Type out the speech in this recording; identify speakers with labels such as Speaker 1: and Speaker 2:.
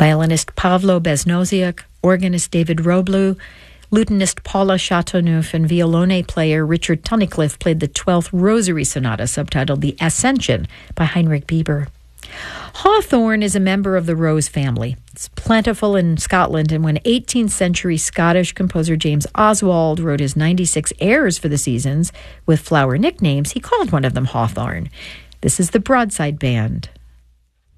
Speaker 1: Violinist Pavlo Beznoziuk, organist David Roblew, lutenist Paula Chateauneuf, and violone player Richard Tunnicliffe played the 12th Rosary Sonata, subtitled The Ascension by Heinrich Bieber. Hawthorn is a member of the rose family. It's plentiful in Scotland, and when 18th century Scottish composer James Oswald wrote his 96 airs for the seasons with flower nicknames, he called one of them Hawthorn. This is the Broadside Band.